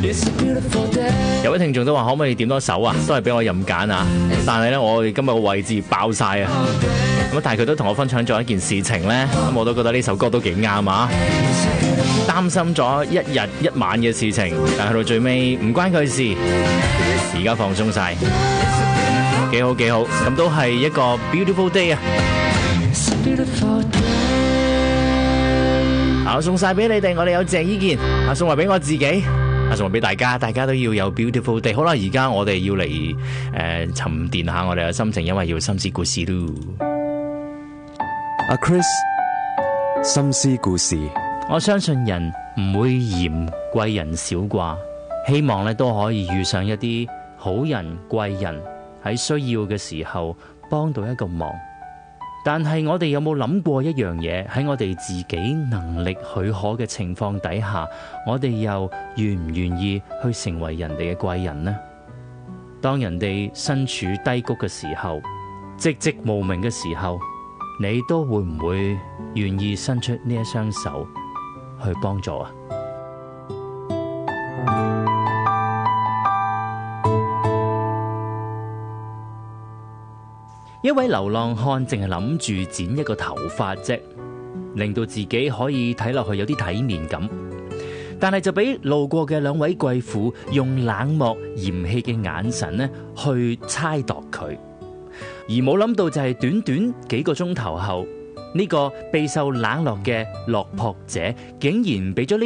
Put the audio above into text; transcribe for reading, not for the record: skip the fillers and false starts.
有位聽眾都話可唔可以點多首啊，都係俾我任揀啊，但係咧我哋今日個位置爆晒啊，咁但係佢都同我分享咗一件事情咧，咁我都覺得呢首歌都幾啱啊，擔心咗一日一晚嘅事情，但係去到最尾唔關佢事，而家放鬆晒，幾好幾好，咁都係一個 beautiful day 啊！我送晒俾你哋，我哋有鄭伊健，送埋俾我自己，送埋俾大家，大家都要有 beautiful day。好啦，而家我哋要嚟沉澱下我哋嘅心情，因為要心思故事咯。 阿 Chris 心思故事， 我相信人唔會嫌貴人少啩，希望咧都可以遇上一啲好人貴人，喺需要嘅時候幫到一個忙。但係我哋有冇諗過一樣嘢？喺我哋自己能力許可嘅情況底下，我哋又願唔願意去成為人哋嘅貴人呢？當人哋身處低谷嘅時候，寂寂無名嘅時候，你都會唔會願意伸出呢一雙手去幫助啊？一位流浪漢淨係諗住剪一個頭髮啫，令到自己可以睇落去有啲體面感，但係就俾路過嘅兩位貴婦用冷漠嫌棄嘅眼神呢去猜度佢，而冇諗到就係短短幾個鐘頭後，呢個備受冷落嘅落魄者竟然俾咗呢